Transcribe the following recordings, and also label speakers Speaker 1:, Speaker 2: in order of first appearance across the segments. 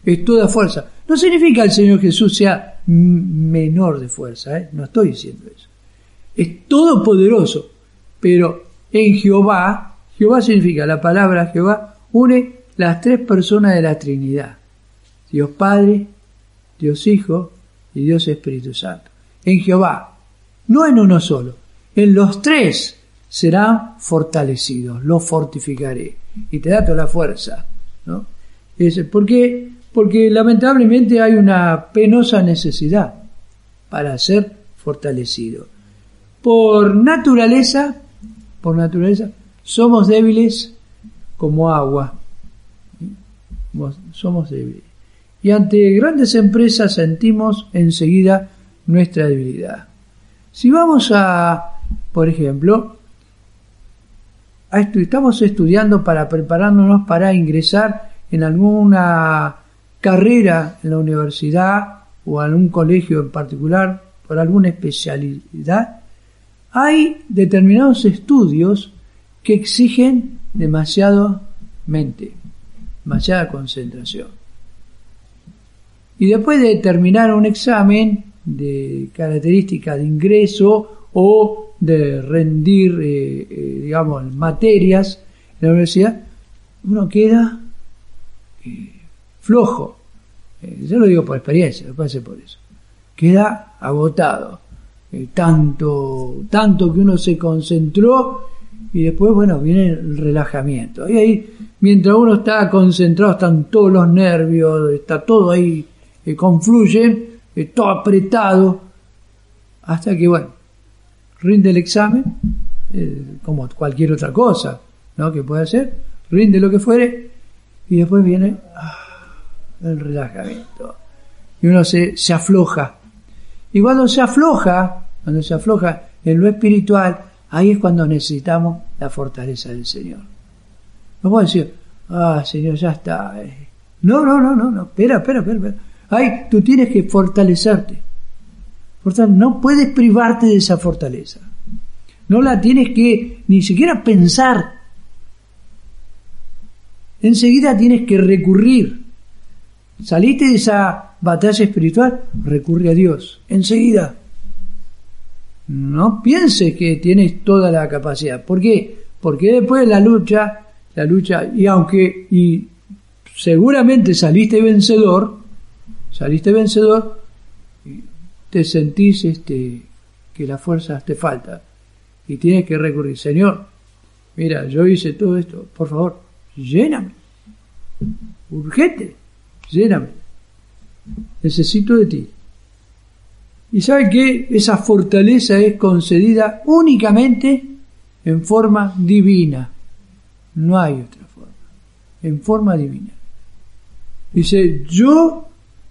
Speaker 1: es toda fuerza. No significa que el Señor Jesús sea menor de fuerza, no estoy diciendo eso. Es todopoderoso, pero en Jehová significa, la palabra Jehová une las tres personas de la Trinidad. Dios Padre, Dios Hijo y Dios Espíritu Santo. En Jehová, no en uno solo, en los tres serán fortalecidos, los fortificaré. Y te da toda la fuerza, ¿no? ¿Por qué? Porque lamentablemente hay una penosa necesidad para ser fortalecido. Por naturaleza, somos débiles como agua. Somos débiles. Y ante grandes empresas sentimos enseguida nuestra debilidad. Si vamos por ejemplo, estamos estudiando para prepararnos para ingresar en alguna carrera en la universidad o en un colegio en particular, por alguna especialidad, hay determinados estudios que exigen demasiada concentración. Y después de terminar un examen de características de ingreso o de rendir, materias en la universidad, uno queda flojo. Yo lo digo por experiencia, lo pasé por eso. Queda agotado. Tanto que uno se concentró y después, viene el relajamiento. Y ahí, mientras uno está concentrado, están todos los nervios, está todo ahí, confluyen, todo apretado, hasta que, rinde el examen, como cualquier otra cosa, ¿no?, que puede hacer, rinde lo que fuere, y después viene el relajamiento. Y uno se afloja. Y cuando se afloja en lo espiritual, ahí es cuando necesitamos la fortaleza del Señor. No puedo decir, Señor, ya está. No, espera. Ay, tú tienes que fortalecerte. Por tanto, no puedes privarte de esa fortaleza. No la tienes que ni siquiera pensar. Enseguida tienes que recurrir. Saliste de esa batalla espiritual, recurre a Dios. Enseguida. No pienses que tienes toda la capacidad. ¿Por qué? Porque después la lucha, y seguramente saliste vencedor, te sentís que las fuerzas te faltan y tienes que recurrir. Señor, mira, yo hice todo esto, por favor, lléname, urgente, lléname, necesito de ti. Y sabe que esa fortaleza es concedida únicamente en forma divina, no hay otra forma, en forma divina. Dice, yo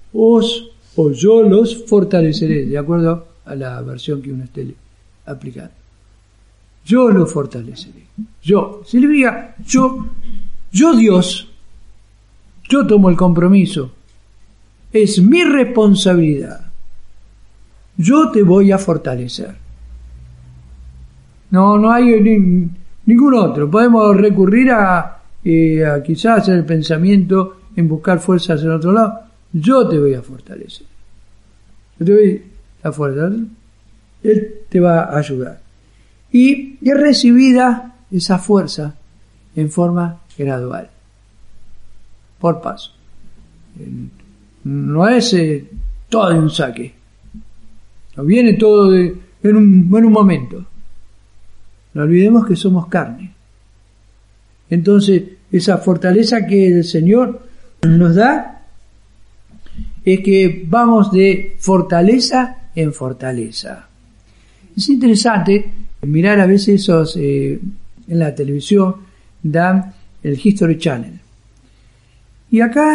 Speaker 1: los fortaleceré, de acuerdo a la versión que uno esté aplicando. Yo los fortaleceré. Significa, yo Dios, yo tomo el compromiso. Es mi responsabilidad. Yo te voy a fortalecer. No hay ningún otro. Podemos recurrir a quizás el pensamiento en buscar fuerzas en otro lado. Yo te voy a fortalecer. Yo te voy a fortalecer. Él te va a ayudar. Y es recibida esa fuerza en forma gradual. Por paso. No es todo de un saque. No viene todo en un momento. No olvidemos que somos carne. Entonces, esa fortaleza que el Señor nos da es que vamos de fortaleza en fortaleza. Es interesante mirar a veces en la televisión dan el History Channel. Y acá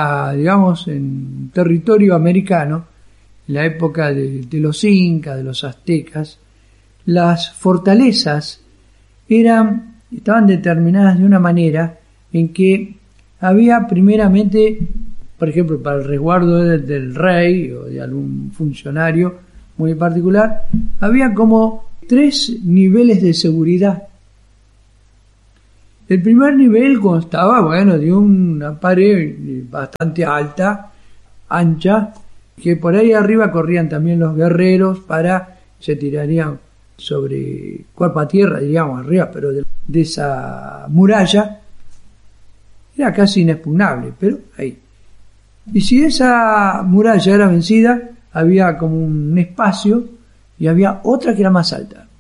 Speaker 1: en territorio americano, en la época de los incas, de los aztecas, las fortalezas estaban determinadas de una manera en que había primeramente, por ejemplo, para el resguardo del rey o de algún funcionario muy particular, había como 3 niveles de seguridad. El primer nivel constaba, bueno, de una pared bastante alta, ancha, que por ahí arriba corrían también los guerreros se tirarían sobre cuerpo a tierra, digamos, arriba, pero de esa muralla era casi inexpugnable, pero ahí. Y si esa muralla era vencida, había como un espacio y había otra que era más alta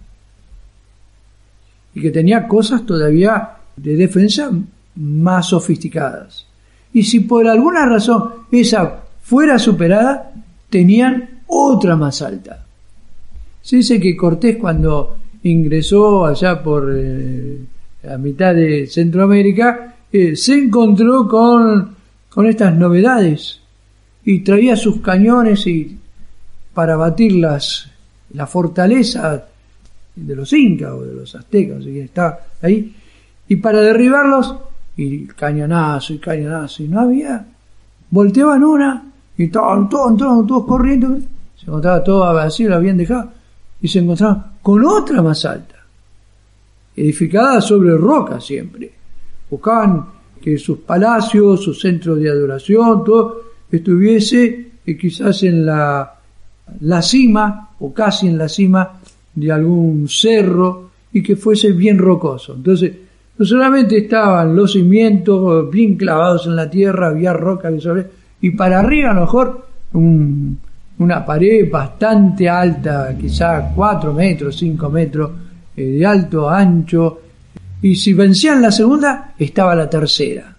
Speaker 1: y que tenía cosas todavía de defensa más sofisticadas. Y si por alguna razón esa fuera superada, tenían otra más alta. Se dice que Cortés, cuando ingresó allá por la mitad de Centroamérica, se encontró con estas novedades y traía sus cañones para batir la fortaleza de los incas o de los aztecas, no sé quién estaba ahí, y para derribarlos, y cañonazo, y no había. Volteaban una y estaban todos corriendo, se encontraba todo vacío, lo habían dejado, y se encontraban con otra más alta, edificada sobre roca siempre. Buscaban que sus palacios, sus centros de adoración, todo estuviese quizás en la cima, o casi en la cima de algún cerro, y que fuese bien rocoso. Entonces, no solamente estaban los cimientos bien clavados en la tierra, había roca que sobre, y para arriba a lo mejor una pared bastante alta, quizás 4 metros, 5 metros de alto, ancho, y si vencían la segunda, estaba la tercera.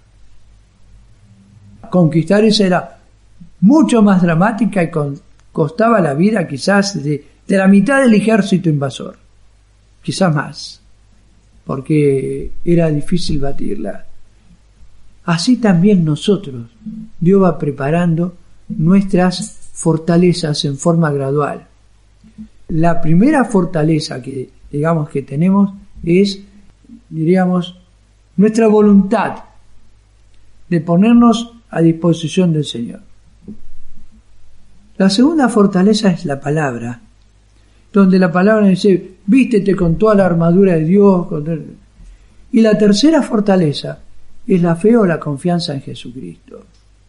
Speaker 1: Conquistar esa era mucho más dramática y costaba la vida quizás de la mitad del ejército invasor, quizás más, porque era difícil batirla. Así también nosotros, Dios va preparando nuestras fortalezas en forma gradual. La primera fortaleza que digamos que tenemos es, diríamos, nuestra voluntad de ponernos a disposición del Señor. La segunda fortaleza es la palabra, donde la palabra dice, vístete con toda la armadura de Dios. Y la tercera fortaleza es la fe o la confianza en Jesucristo.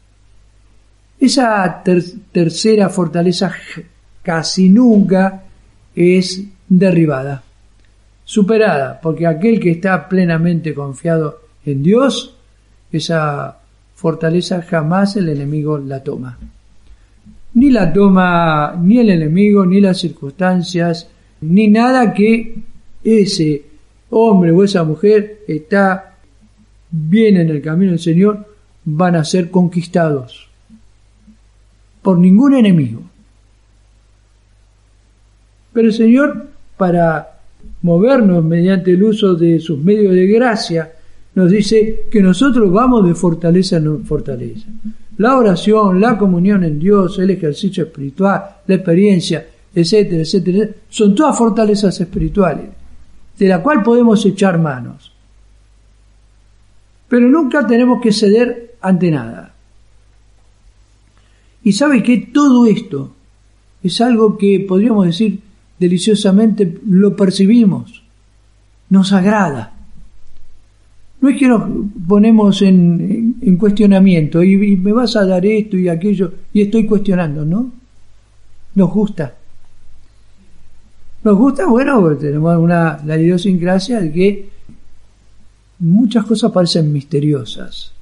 Speaker 1: Esa tercera fortaleza casi nunca es derribada, superada, porque aquel que está plenamente confiado en Dios, esa fortaleza jamás el enemigo la toma. Ni la toma ni el enemigo, ni las circunstancias, ni nada que ese hombre o esa mujer está bien en el camino del Señor, van a ser conquistados por ningún enemigo. Pero el Señor, para movernos mediante el uso de sus medios de gracia, nos dice que nosotros vamos de fortaleza en fortaleza. La oración, la comunión en Dios, el ejercicio espiritual, la experiencia, etcétera, etcétera, son todas fortalezas espirituales, de la cual podemos echar manos. Pero nunca tenemos que ceder ante nada. Y sabe que todo esto es algo que podríamos decir deliciosamente lo percibimos, nos agrada. No es que nos ponemos en cuestionamiento y me vas a dar esto y aquello y estoy cuestionando, ¿no? Nos gusta. Nos gusta, bueno, tenemos la idiosincrasia de que muchas cosas parecen misteriosas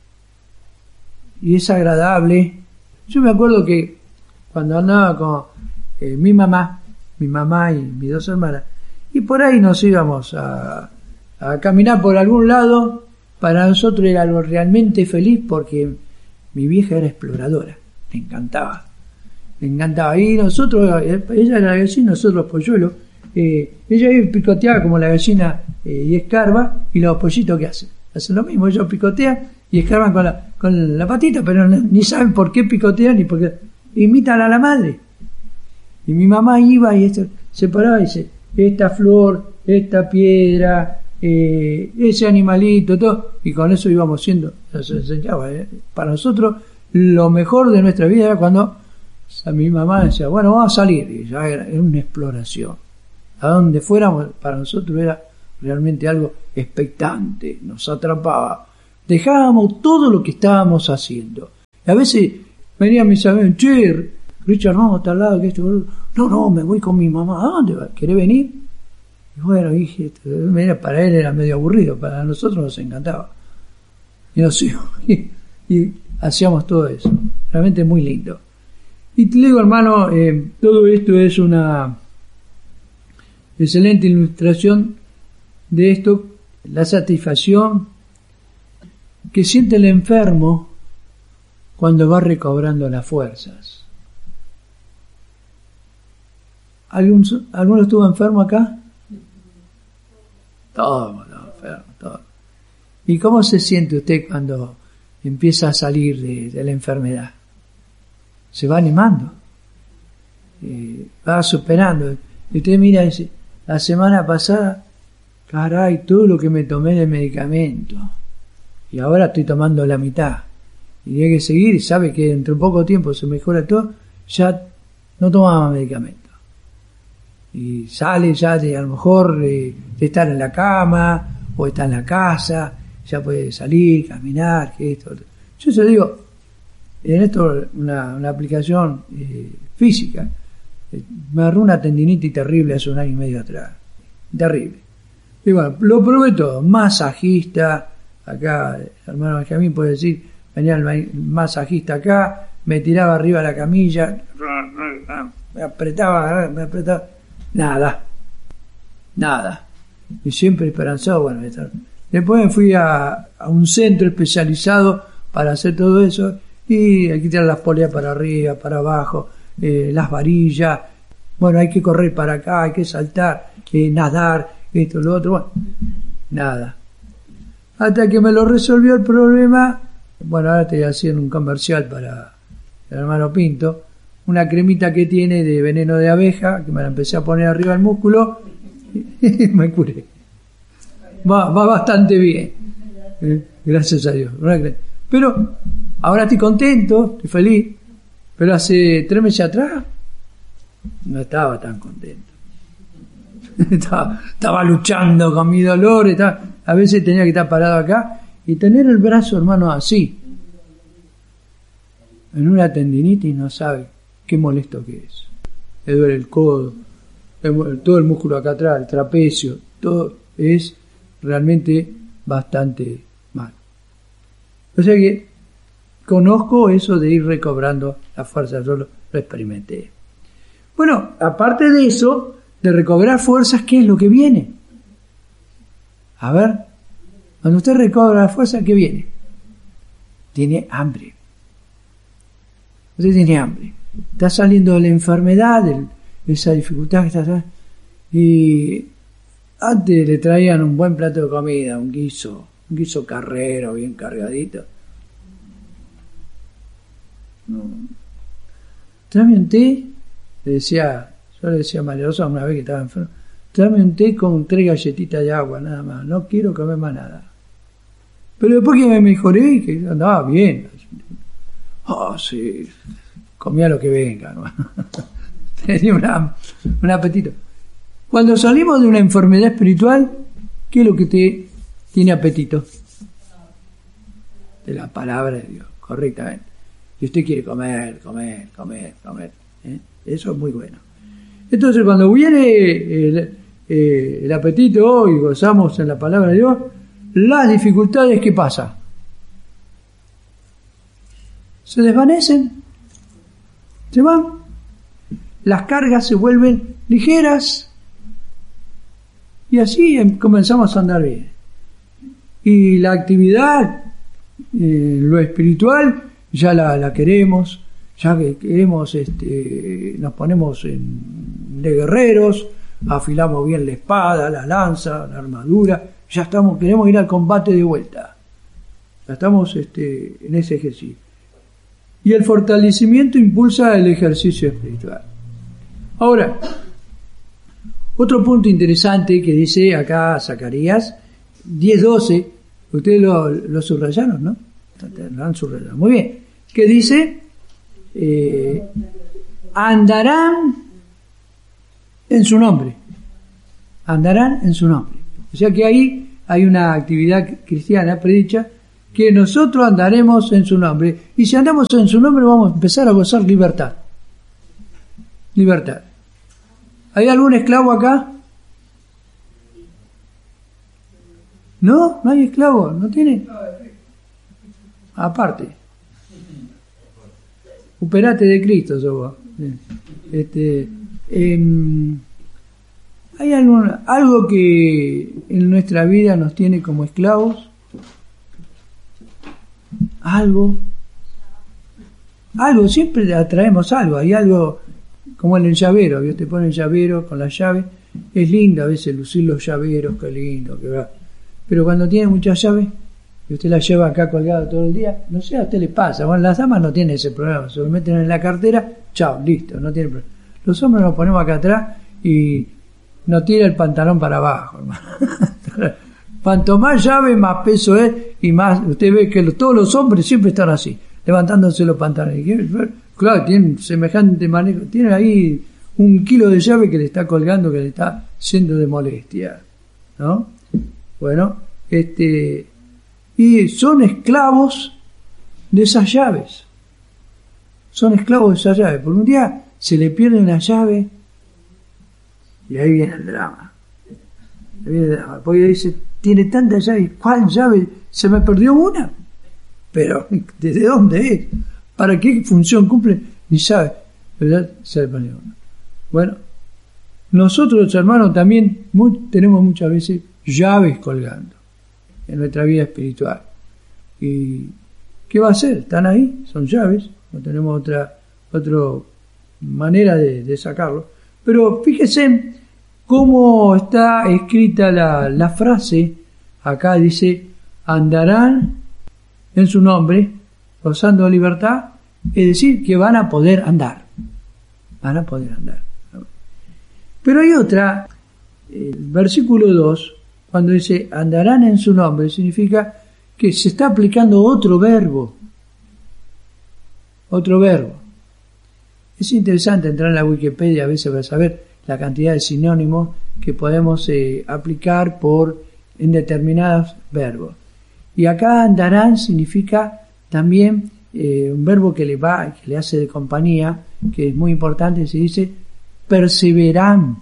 Speaker 1: y es agradable. Yo me acuerdo que cuando andaba con mi mamá y mis 2 hermanas, y por ahí nos íbamos a caminar por algún lado, para nosotros era algo realmente feliz porque mi vieja era exploradora, le encantaba, y nosotros, ella era la gallina, nosotros los polluelos, ella picoteaba como la gallina y escarba, y los pollitos ¿qué hacen? Hacen lo mismo, ellos picotean y escarban con la patita, pero ni saben por qué picotean ni por qué, imitan a la madre. Y mi mamá iba y se paraba y dice, esta flor, esta piedra, ese animalito, todo, y con eso íbamos siendo, nos enseñaba, para nosotros lo mejor de nuestra vida era cuando mi mamá decía, bueno, vamos a salir, y ya era una exploración, a donde fuéramos, para nosotros era realmente algo expectante, nos atrapaba. Dejábamos todo lo que estábamos haciendo. Y a veces venían mis amigos, che, Richard, no, está al lado, que esto, no, me voy con mi mamá. ¿A dónde va? ¿Querés venir? Y bueno, dije, para él era medio aburrido, para nosotros nos encantaba. Y nos íbamos, y hacíamos todo eso. Realmente muy lindo. Y te digo, hermano, todo esto es una excelente ilustración de esto, la satisfacción que siente el enfermo cuando va recobrando las fuerzas. ¿Alguno estuvo enfermo acá? Todos enfermos, todos. ¿Y cómo se siente usted cuando empieza a salir de la enfermedad? Se va animando, va superando. Y usted mira, dice, la semana pasada, caray, todo lo que me tomé de medicamento, y ahora estoy tomando la mitad, y hay que seguir, y sabe que dentro de poco tiempo se mejora todo, ya no tomaba medicamento. Y sale ya de, a lo mejor, de estar en la cama, o está en la casa, ya puede salir, caminar, que esto. Yo se lo digo, en esto una aplicación física. Me agarró una tendinitis terrible hace 1 año y medio atrás. Terrible. Y bueno, lo probé todo. Masajista, acá, el hermano Benjamín puede decir, venía el masajista acá, me tiraba arriba de la camilla, me apretaba. Nada. Y siempre esperanzado, bueno, después me fui a un centro especializado para hacer todo eso, y hay que tirar las poleas para arriba, para abajo, las varillas, bueno, hay que correr para acá, hay que saltar, nadar, esto, lo otro, bueno, nada. Hasta que me lo resolvió el problema, bueno, ahora estoy haciendo un comercial para el hermano Pinto, una cremita que tiene de veneno de abeja, que me la empecé a poner arriba del músculo, y me curé. Va bastante bien, gracias a Dios. Pero ahora estoy contento, estoy feliz, pero hace 3 meses atrás no estaba tan contento. Estaba luchando con mi dolor, a veces tenía que estar parado acá y tener el brazo, hermano, así, en una tendinitis, no sabe qué molesto que es. Le duele el codo, todo el músculo acá atrás, el trapecio, todo es realmente bastante mal. O sea que conozco eso de ir recobrando la fuerza, yo lo experimenté. Bueno, aparte de eso, de recobrar fuerzas, ¿qué es lo que viene? A ver, cuando usted recobra la fuerza, ¿qué viene? Tiene hambre. Usted tiene hambre. Está saliendo de la enfermedad, de esa dificultad que está. Y antes le traían un buen plato de comida, un guiso carrero, bien cargadito. No. Tráeme un té, yo le decía a María Rosa una vez que estaba enfermo, tráeme un té con 3 galletitas de agua, nada más, no quiero comer más nada. Pero después que me mejoré, que andaba bien, sí, comía lo que venga, ¿no? Tenía un apetito. Cuando salimos de una enfermedad espiritual, ¿qué es lo que te tiene apetito? De la palabra de Dios, correctamente. Y usted quiere comer. Eso es muy bueno. Entonces, cuando viene el apetito y gozamos en la palabra de Dios, las dificultades, ¿qué pasa? Se desvanecen, se van, las cargas se vuelven ligeras y así comenzamos a andar bien. Y la actividad, lo espiritual, ya la queremos, ya que queremos, nos ponemos de guerreros, afilamos bien la espada, la lanza, la armadura, ya queremos ir al combate de vuelta. Ya estamos en ese ejercicio. Y el fortalecimiento impulsa el ejercicio espiritual. Ahora, otro punto interesante que dice acá Zacarías 10:12, ustedes lo subrayaron, ¿no? Lo han subrayado. Muy bien. Que dice, andarán en su nombre. Andarán en su nombre. O sea que ahí hay una actividad cristiana predicha, que nosotros andaremos en su nombre, y si andamos en su nombre vamos a empezar a gozar libertad. Libertad. ¿Hay algún esclavo acá? ¿No? ¿No hay esclavo? ¿No tiene? Aparte. Operate de Cristo, sos vos. ¿Hay algo que en nuestra vida nos tiene como esclavos? Algo, siempre atraemos algo. Hay algo como en el llavero, ¿vio? Te pone el llavero con la llave. Es lindo a veces lucir los llaveros, qué lindo, qué va. Pero cuando tiene muchas llaves y usted las lleva acá colgada todo el día, no sé, a usted le pasa. Bueno, las damas no tienen ese problema, se lo meten en la cartera, chao, listo, no tiene problema. Los hombres nos ponemos acá atrás y no tira el pantalón para abajo, hermano. Cuanto más llave, más peso es, y más, usted ve que todos los hombres siempre están así, levantándose los pantalones. Claro, tienen semejante manejo, tienen ahí 1 kilo de llave que le está colgando, que le está siendo de molestia, ¿no? Bueno, y son esclavos de esas llaves. Son esclavos de esas llaves. Porque un día se le pierde una llave y ahí viene el drama. Porque dice, tiene tantas llaves, ¿cuál llave? Se me perdió una. Pero, ¿desde dónde es? ¿Para qué función cumple? Ni sabe. ¿Verdad? Se le perdió una. Bueno, nosotros, hermanos, también tenemos muchas veces llaves colgando en nuestra vida espiritual. ¿Y qué va a hacer? Están ahí, son llaves, no tenemos otra manera de sacarlo. Pero fíjese cómo está escrita la frase. Acá dice, andarán en su nombre, gozando de libertad, es decir, que van a poder andar. Van a poder andar. Pero hay otra, el versículo 2, cuando dice andarán en su nombre, significa que se está aplicando otro verbo. Otro verbo. Es interesante entrar en la Wikipedia a veces para saber la cantidad de sinónimos que podemos aplicar en determinados verbos. Y acá andarán significa también un verbo que le hace de compañía, que es muy importante, se dice perseverarán,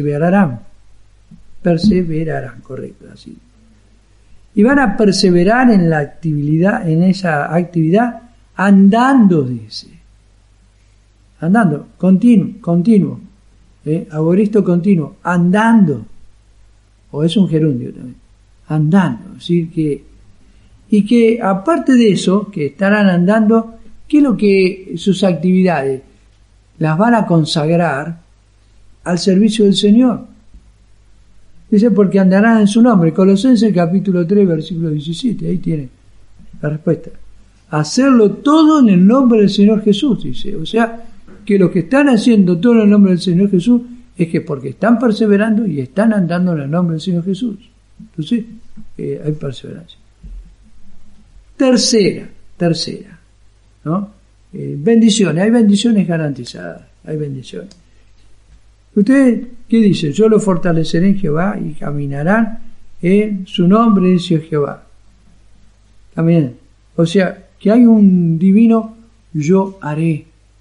Speaker 1: correcto, así. Y van a perseverar en la actividad, en esa actividad, andando, dice. Andando, continuo, agoristo continuo, andando, o es un gerundio también, andando, así que, y que aparte de eso, que estarán andando, ¿qué es lo que sus actividades? Las van a consagrar al servicio del Señor. Dice, porque andarán en su nombre. Colosenses capítulo 3, versículo 17, ahí tiene la respuesta. Hacerlo todo en el nombre del Señor Jesús, dice. O sea, que los que están haciendo todo en el nombre del Señor Jesús es que porque están perseverando y están andando en el nombre del Señor Jesús. Entonces, hay perseverancia. Tercera, ¿no? Bendiciones, hay bendiciones garantizadas, hay bendiciones. ¿Usted qué dice? Yo lo fortaleceré en Jehová y caminarán en su nombre, dice Jehová. También, o sea, que hay un divino yo haré.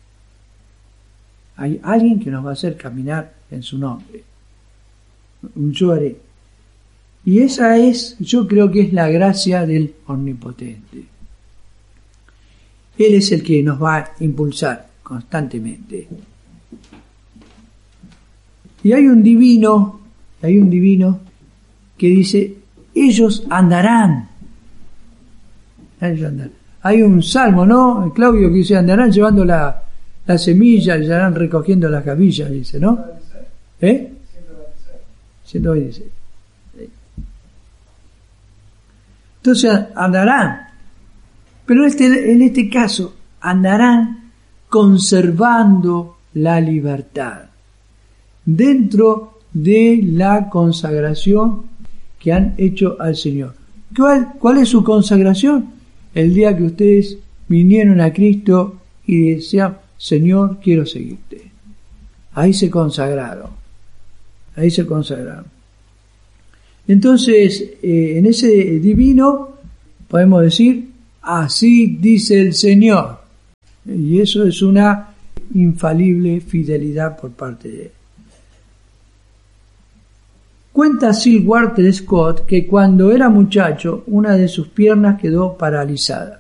Speaker 1: Hay alguien que nos va a hacer caminar en su nombre. Un yo haré. Y esa es, yo creo que es la gracia del Omnipotente. Él es el que nos va a impulsar constantemente. Y hay un divino que dice, ellos andarán. Hay un salmo, ¿no? Claudio, que dice, andarán llevando la semilla, y andarán recogiendo las gavillas, dice, ¿no? 126. Entonces andarán, pero en este caso andarán conservando la libertad dentro de la consagración que han hecho al Señor. ¿Cuál es su consagración? El día que ustedes vinieron a Cristo y decían, Señor, quiero seguirte. Ahí se consagraron. Entonces, en ese divino podemos decir, así dice el Señor. Y eso es una infalible fidelidad por parte de él. Cuenta Sir Walter Scott que cuando era muchacho, una de sus piernas quedó paralizada.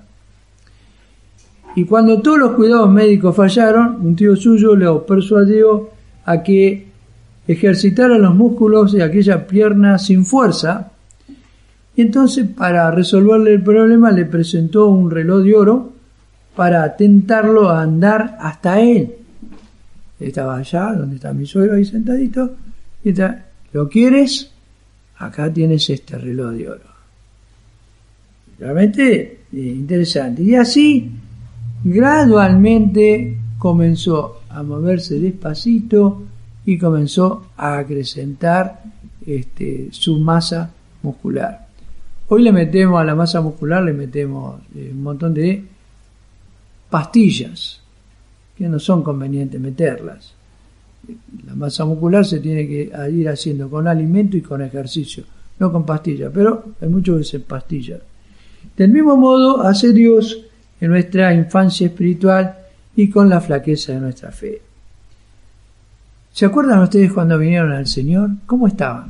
Speaker 1: Y cuando todos los cuidados médicos fallaron, un tío suyo le persuadió a que ejercitara los músculos de aquella pierna sin fuerza. Y entonces, para resolverle el problema, le presentó un reloj de oro para tentarlo a andar hasta él. Estaba allá, donde está mi suegro, ahí sentadito. Y está, ¿lo quieres? Acá tienes este reloj de oro. Realmente interesante. Y así, gradualmente, comenzó a moverse despacito y comenzó a acrecentar su masa muscular. Hoy le metemos a la masa muscular, le metemos un montón de pastillas que no son convenientes meterlas. La masa muscular se tiene que ir haciendo con alimento y con ejercicio, no con pastillas, pero hay muchos que se pastillas. Del mismo modo hace Dios en nuestra infancia espiritual y con la flaqueza de nuestra fe. ¿Se acuerdan ustedes cuando vinieron al Señor? ¿Cómo estaban?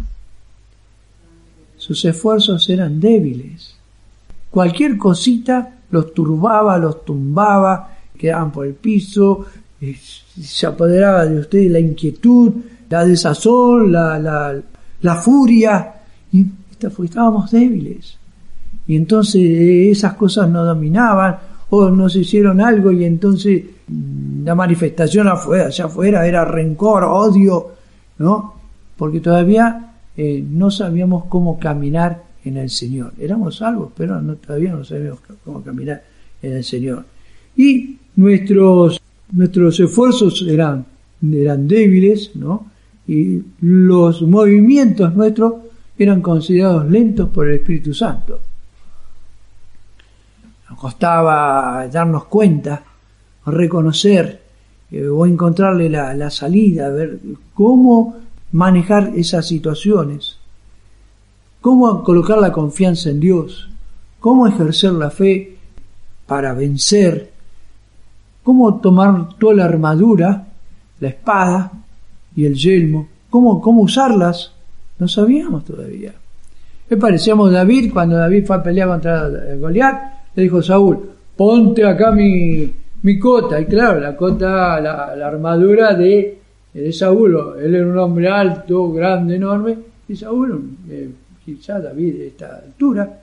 Speaker 1: Sus esfuerzos eran débiles. Cualquier cosita los turbaba, los tumbaba, quedaban por el piso, se apoderaba de ustedes la inquietud, la desazón, la furia, y estábamos débiles. Y entonces esas cosas nos dominaban, o nos hicieron algo, y entonces la manifestación allá afuera era rencor, odio, ¿no? Porque todavía no sabíamos cómo caminar en el Señor. Éramos salvos, pero todavía no sabíamos cómo caminar en el Señor. Y nuestros esfuerzos eran débiles, ¿no? Y los movimientos nuestros eran considerados lentos por el Espíritu Santo. Nos costaba darnos cuenta, reconocer o encontrarle la salida, ver cómo manejar esas situaciones, cómo colocar la confianza en Dios, cómo ejercer la fe para vencer, cómo tomar toda la armadura, la espada y el yelmo, cómo usarlas. No sabíamos todavía. Le parecíamos David cuando David fue a pelear contra Goliat. Le dijo Saúl, ponte acá mi cota. Y claro, la cota, la armadura de Saúl. Él era un hombre alto, grande, enorme. Y Saúl, quizá David de esta altura,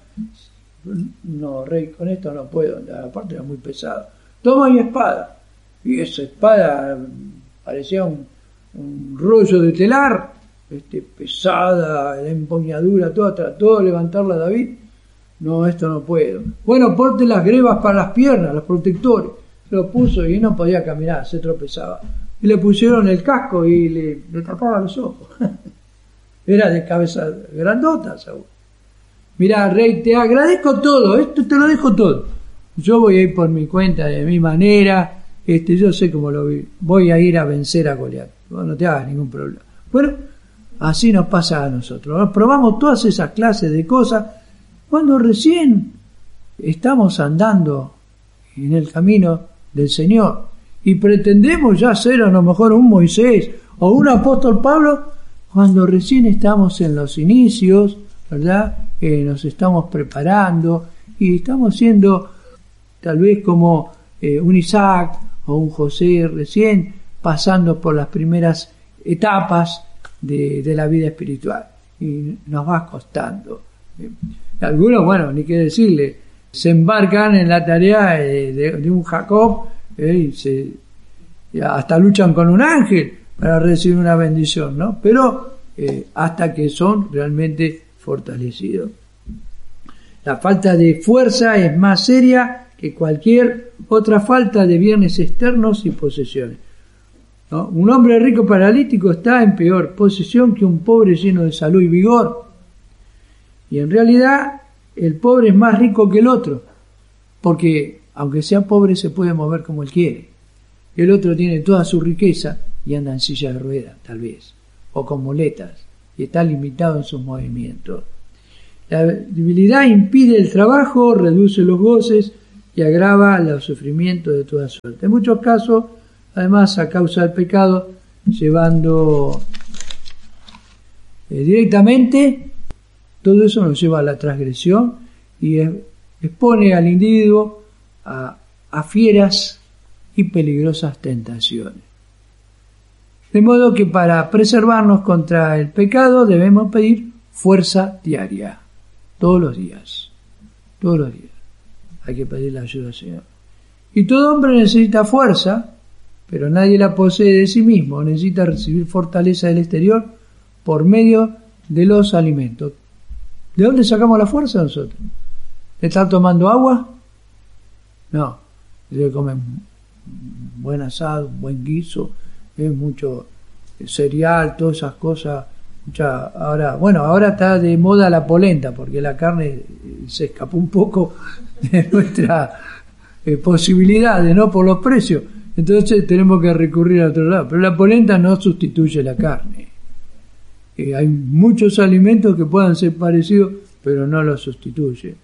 Speaker 1: no, rey, con esto no puedo. Aparte era muy pesado. Toma mi espada. Y esa espada parecía un rollo de telar, pesada, la empuñadura, toda, trató de levantarla David. No, esto no puedo. Bueno, ponte las grebas para las piernas, los protectores. Lo puso y no podía caminar, se tropezaba. Y le pusieron el casco y le tapaba los ojos. Era de cabeza grandota, Saúl. Mirá, rey, te agradezco todo, esto te lo dejo todo. Yo voy a ir por mi cuenta, de mi manera, yo sé cómo lo vi. Voy a ir a vencer a Goliat. No te hagas ningún problema. Bueno, así nos pasa a nosotros. Probamos todas esas clases de cosas cuando recién estamos andando en el camino del Señor y pretendemos ya ser a lo mejor un Moisés o un apóstol Pablo cuando recién estamos en los inicios, ¿verdad? Nos estamos preparando y estamos siendo tal vez como un Isaac o un José recién pasando por las primeras etapas de la vida espiritual y nos va costando. Algunos, bueno, ni qué decirle, se embarcan en la tarea de un Jacob y hasta luchan con un ángel para recibir una bendición, ¿no? Pero hasta que son realmente fortalecidos. La falta de fuerza es más seria que cualquier otra falta de bienes externos y posesiones, ¿no? Un hombre rico paralítico está en peor posición que un pobre lleno de salud y vigor. Y en realidad el pobre es más rico que el otro, porque aunque sea pobre se puede mover como él quiere. El otro tiene toda su riqueza y anda en silla de ruedas, tal vez, o con muletas, y está limitado en sus movimientos. La debilidad impide el trabajo, reduce los goces y agrava los sufrimientos de toda suerte. En muchos casos, además, a causa del pecado, llevando directamente, todo eso nos lleva a la transgresión y expone al individuo a fieras y peligrosas tentaciones. De modo que para preservarnos contra el pecado debemos pedir fuerza diaria, todos los días. Hay que pedir la ayuda al Señor. Y todo hombre necesita fuerza, pero nadie la posee de sí mismo. Necesita recibir fortaleza del exterior por medio de los alimentos. ¿De dónde sacamos la fuerza nosotros? ¿De estar tomando agua? No. De comer buen asado, buen guiso, mucho cereal, todas esas cosas. Ahora está de moda la polenta, porque la carne se escapó un poco de nuestra posibilidades, ¿no? Por los precios. Entonces tenemos que recurrir a otro lado. Pero la polenta no sustituye la carne. Hay muchos alimentos que puedan ser parecidos, pero no los sustituye.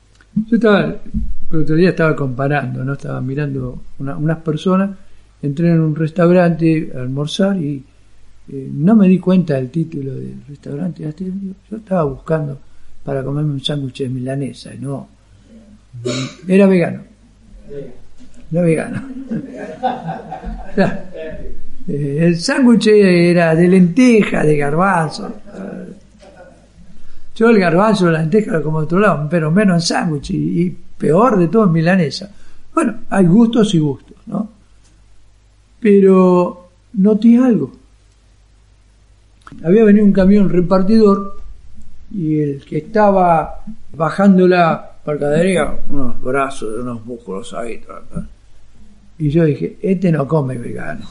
Speaker 1: El otro día estaba comparando, ¿no? Estaba mirando unas personas, entré en un restaurante a almorzar y no me di cuenta del título del restaurante. Yo estaba buscando para comerme un sándwich de milanesa, y no, era vegano. El sándwich era de lenteja, de garbanzo. Yo el garbanzo, la lenteja como de otro lado, pero menos en sándwich y peor de todo en milanesa. Bueno, hay gustos y gustos, ¿no? Pero noté algo. Había venido un camión repartidor y el que estaba bajando la mercadería, unos brazos, unos músculos ahí. Y yo dije, este no come vegano.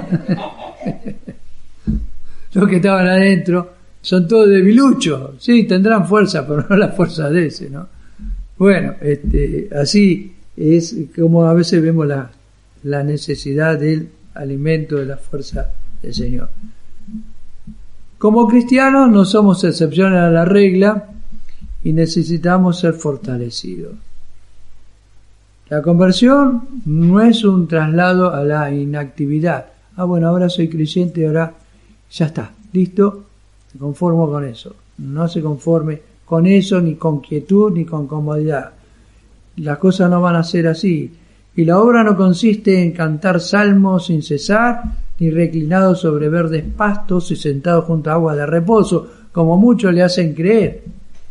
Speaker 1: Los que estaban adentro son todos debiluchos. Sí, tendrán fuerza, pero no la fuerza de ese, ¿no? Bueno, así es como a veces vemos la necesidad del alimento, de la fuerza del Señor. Como cristianos no somos excepciones a la regla y necesitamos ser fortalecidos. La conversión no es un traslado a la inactividad. Bueno, ahora soy creyente, ahora ya está, listo, me conformo con eso. No se conforme con eso, ni con quietud, ni con comodidad. Las cosas no van a ser así. Y la obra no consiste en cantar salmos sin cesar, ni reclinados sobre verdes pastos y sentados junto a aguas de reposo, como muchos le hacen creer.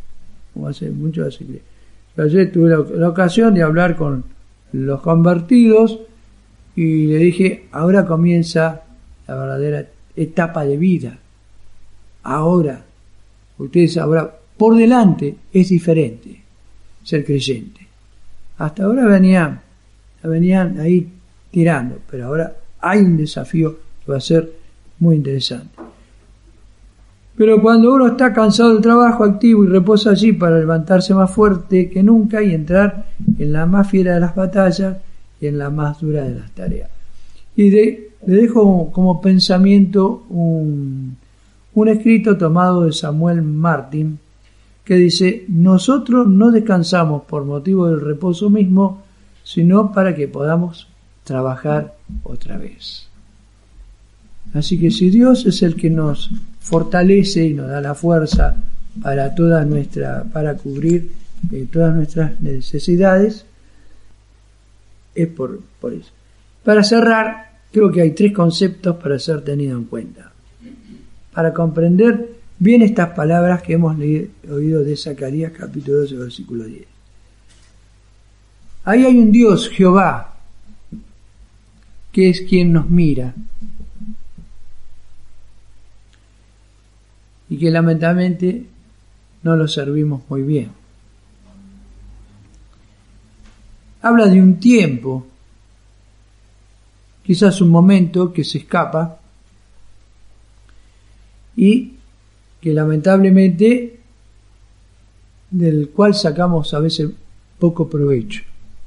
Speaker 1: Yo ayer tuve la ocasión de hablar con los convertidos y le dije, ahora comienza la verdadera etapa de vida. Ahora, ustedes ahora, por delante es diferente ser creyente. Hasta ahora venían ahí tirando, pero ahora hay un desafío que va a ser muy interesante. Pero cuando uno está cansado del trabajo activo y reposa allí para levantarse más fuerte que nunca y entrar en la más fiera de las batallas y en la más dura de las tareas. Y le dejo como pensamiento un escrito tomado de Samuel Martin que dice: nosotros no descansamos por motivo del reposo mismo, sino para que podamos trabajar otra vez. Así que si Dios es el que nos fortalece y nos da la fuerza para para cubrir todas nuestras necesidades, es por eso. Para cerrar, creo que hay 3 conceptos para ser tenidos en cuenta. Para comprender bien estas palabras que hemos oído de Zacarías capítulo 12, versículo 10. Ahí hay un Dios, Jehová, que es quien nos mira y que lamentablemente no lo servimos muy bien. Habla de un tiempo, quizás un momento que se escapa y que lamentablemente del cual sacamos a veces poco provecho.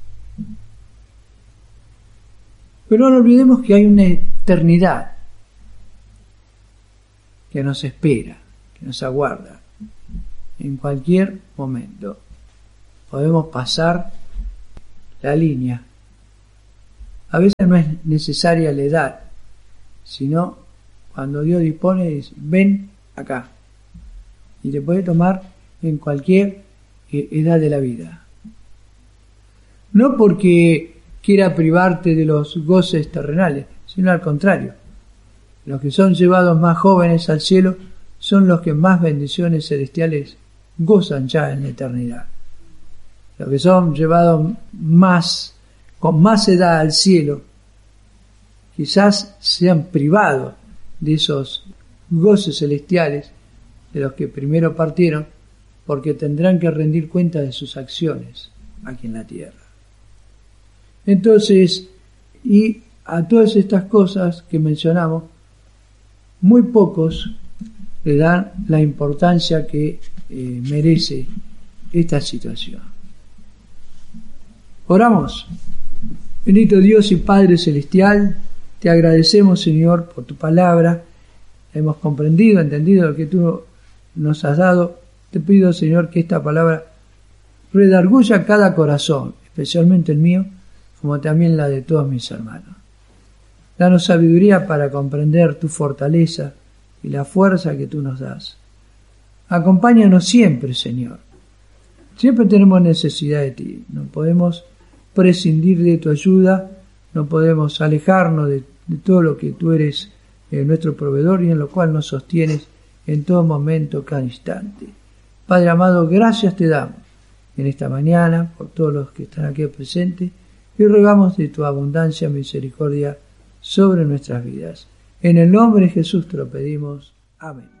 Speaker 1: Pero no olvidemos que hay una eternidad que nos espera, que nos aguarda en cualquier momento. Podemos pasar la línea. A veces no es necesaria la edad, sino cuando Dios dispone, dice, ven acá. Y te puede tomar en cualquier edad de la vida. No porque quiera privarte de los goces terrenales, sino al contrario. Los que son llevados más jóvenes al cielo son los que más bendiciones celestiales gozan ya en la eternidad. Los que son llevados con más edad al cielo, quizás sean privados de esos goces celestiales de los que primero partieron, porque tendrán que rendir cuenta de sus acciones aquí en la tierra. Entonces, y a todas estas cosas que mencionamos, muy pocos le dan la importancia que merece esta situación. Oramos. Bendito Dios y Padre Celestial, te agradecemos, Señor, por tu palabra. Hemos comprendido, entendido lo que tú nos has dado. Te pido, Señor, que esta palabra redarguya cada corazón, especialmente el mío, como también la de todos mis hermanos. Danos sabiduría para comprender tu fortaleza y la fuerza que tú nos das. Acompáñanos siempre, Señor. Siempre tenemos necesidad de ti. No podemos prescindir de tu ayuda, no podemos alejarnos de todo lo que tú eres nuestro proveedor y en lo cual nos sostienes en todo momento, cada instante. Padre amado, gracias te damos en esta mañana por todos los que están aquí presentes y rogamos de tu abundancia misericordia sobre nuestras vidas. En el nombre de Jesús te lo pedimos. Amén.